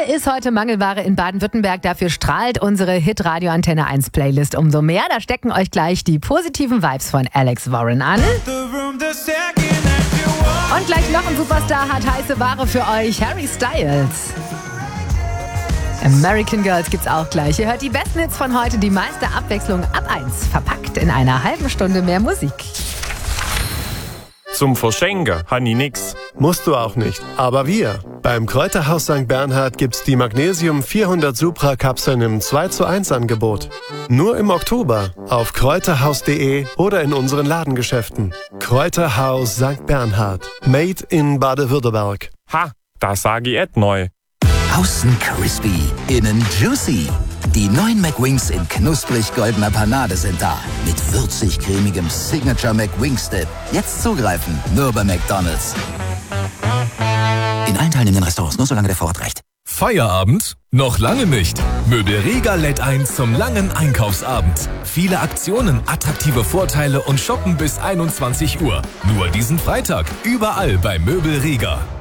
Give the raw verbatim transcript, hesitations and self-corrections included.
Bier ist heute Mangelware in Baden-Württemberg. Dafür strahlt unsere Hit-Radio Antenne eins Playlist umso mehr. Da stecken euch gleich die positiven Vibes von Alex Warren an. Und gleich noch ein Superstar hat heiße Ware für euch, Harry Styles. American Girls gibt's auch gleich. Ihr hört die besten Hits von heute, die meiste Abwechslung ab eins, verpackt in einer halben Stunde mehr Musik. Zum Verschenken habe ich nix. Musst du auch nicht, aber wir. Beim Kräuterhaus Sankt Bernhard gibt's die Magnesium vierhundert Supra Kapseln im zwei zu eins Angebot. Nur im Oktober auf kräuterhaus punkt de oder in unseren Ladengeschäften. Kräuterhaus Sankt Bernhard. Made in Baden-Württemberg. Ha, das sage ich et neu. Außen crispy, innen juicy. Die neuen McWings in knusprig goldener Panade sind da. Mit würzig-cremigem Signature McWings Dip. Jetzt zugreifen, nur bei McDonald's. In allen teilnehmenden Restaurants, nur solange der Vorrat reicht. Feierabend? Noch lange nicht. Möbel Rega lädt ein zum langen Einkaufsabend. Viele Aktionen, attraktive Vorteile und Shoppen bis einundzwanzig Uhr. Nur diesen Freitag. Überall bei Möbel Rega.